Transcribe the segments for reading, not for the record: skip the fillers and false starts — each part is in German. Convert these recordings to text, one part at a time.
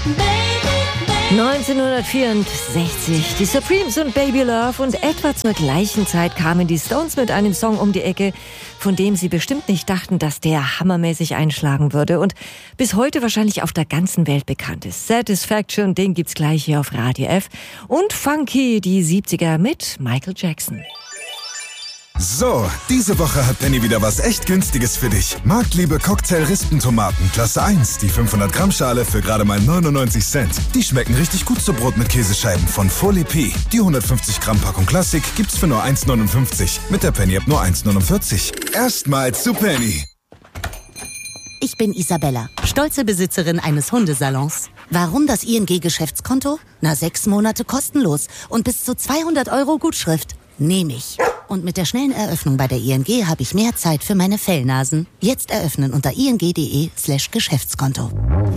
1964, die Supremes und Baby Love, und etwa zur gleichen Zeit kamen die Stones mit einem Song um die Ecke, von dem sie bestimmt nicht dachten, dass der hammermäßig einschlagen würde und bis heute wahrscheinlich auf der ganzen Welt bekannt ist. Satisfaction, den gibt's gleich hier auf Radio F, und Funky, die 70er mit Michael Jackson. So, diese Woche hat Penny wieder was echt Günstiges für dich. Marktliebe Cocktail-Rispentomaten, Klasse 1, die 500 Gramm Schale für gerade mal 99 Cent. Die schmecken richtig gut zu Brot mit Käsescheiben von Folie P. Die 150 Gramm Packung Klassik gibt's für nur 1,59. Mit der Penny-App nur 1,49. Erstmals zu Penny. Ich bin Isabella, stolze Besitzerin eines Hundesalons. Warum das ING-Geschäftskonto? 6 Monate kostenlos und bis zu 200 € Gutschrift. Nehme ich. Und mit der schnellen Eröffnung bei der ING habe ich mehr Zeit für meine Fellnasen. Jetzt eröffnen unter ing.de/Geschäftskonto.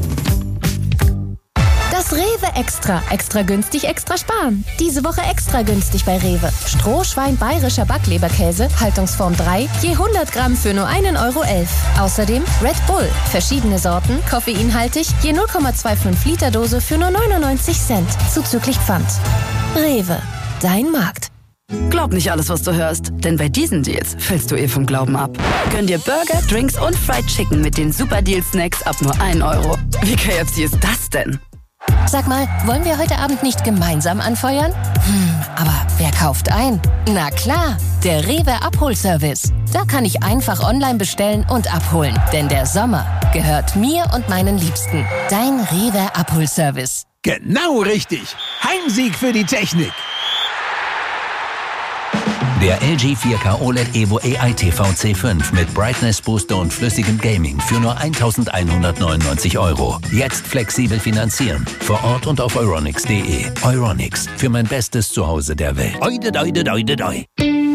Das Rewe Extra. Extra günstig, extra sparen. Diese Woche extra günstig bei Rewe. Strohschwein bayerischer Backleberkäse, Haltungsform 3, je 100 Gramm für nur 1,11 €. Außerdem Red Bull, verschiedene Sorten, koffeinhaltig, je 0,25 Liter Dose für nur 99 Cent, zuzüglich Pfand. Rewe, dein Markt. Glaub nicht alles, was du hörst, denn bei diesen Deals fällst du vom Glauben ab. Gönn dir Burger, Drinks und Fried Chicken mit den Super Deal Snacks ab nur 1 €. Wie KFC ist das denn? Sag mal, wollen wir heute Abend nicht gemeinsam anfeuern? Aber wer kauft ein? Na klar, der Rewe Abholservice. Da kann ich einfach online bestellen und abholen. Denn der Sommer gehört mir und meinen Liebsten. Dein Rewe Abholservice. Genau richtig. Heimsieg für die Technik. Der LG 4K OLED Evo AI TV C5 mit Brightness Booster und flüssigem Gaming für nur 1.199 €. Jetzt flexibel finanzieren. Vor Ort und auf euronics.de. Euronics, für mein bestes Zuhause der Welt. Oide, doide, doide, doi.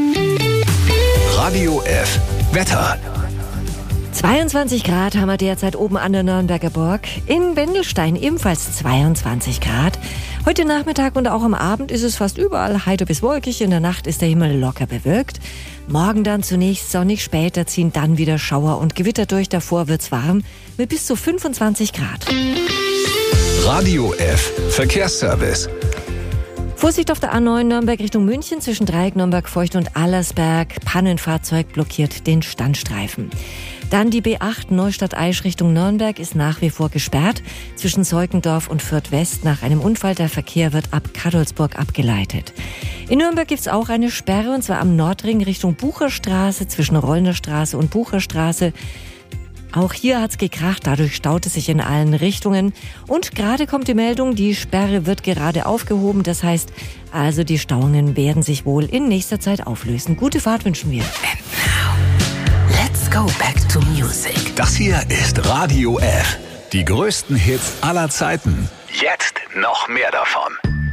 Radio F. Wetter. 22 Grad haben wir derzeit oben an der Nürnberger Burg. In Wendelstein ebenfalls 22 Grad. Heute Nachmittag und auch am Abend ist es fast überall heiter bis wolkig. In der Nacht ist der Himmel locker bewölkt. Morgen dann zunächst sonnig, später ziehen dann wieder Schauer und Gewitter durch. Davor wird's warm mit bis zu 25 Grad. Radio F. Verkehrsservice. Vorsicht auf der A9 Nürnberg Richtung München zwischen Dreieck Nürnberg-Feucht und Allersberg. Pannenfahrzeug blockiert den Standstreifen. Dann die B8 Neustadt-Aisch Richtung Nürnberg ist nach wie vor gesperrt. Zwischen Seukendorf und Fürth West nach einem Unfall. Der Verkehr wird ab Kadolsburg abgeleitet. In Nürnberg gibt's auch eine Sperre, und zwar am Nordring Richtung Bucherstraße zwischen Rollner Straße und Bucherstraße. Auch hier hat's gekracht, dadurch staut es sich in allen Richtungen. Und gerade kommt die Meldung, die Sperre wird gerade aufgehoben. Das heißt, also die Stauungen werden sich wohl in nächster Zeit auflösen. Gute Fahrt wünschen wir. And now, let's go back to music. Das hier ist Radio F. Die größten Hits aller Zeiten. Jetzt noch mehr davon.